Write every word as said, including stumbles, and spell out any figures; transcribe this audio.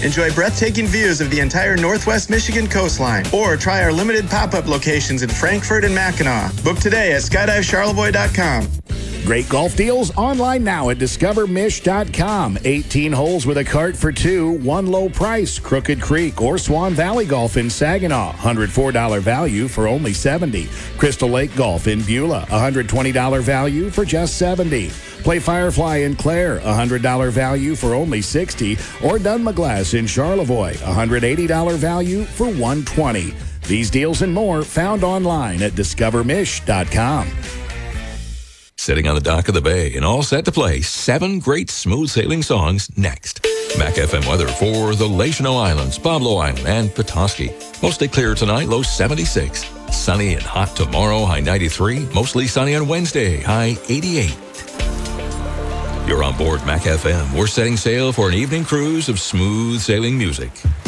Enjoy breathtaking views of the entire Northwest Michigan coastline, or try our limited pop-up locations in Frankfort and Mackinac. Book today at skydive charlevoix dot com. Great golf deals online now at discover mish dot com. eighteen holes with a cart for two, one low price. Crooked Creek or Swan Valley Golf in Saginaw, one hundred four dollars value for only seventy dollars. Crystal Lake Golf in Beulah, one hundred twenty dollars value for just seventy dollars. Play Firefly in Clare, one hundred dollars value for only sixty dollars. Or Dunmaglass in Charlevoix, one hundred eighty dollars value for one hundred twenty dollars. These deals and more found online at discover mish dot com. Sitting on the dock of the bay and all set to play seven great smooth sailing songs next. Mac F M weather for the Lachino Islands, Pablo Island, and Petoskey. Mostly clear tonight, low seventy-six. Sunny and hot tomorrow, high ninety-three. Mostly sunny on Wednesday, high eighty-eight. You're on board Mac F M. We're setting sail for an evening cruise of smooth sailing music.